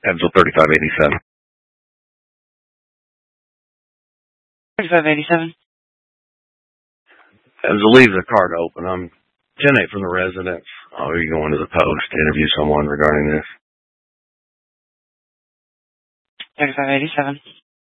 Evansville 3587. 3587. Evansville, leave the car open. I'm 10-8 from the residence. Are you going to the post to interview someone regarding this? 3587.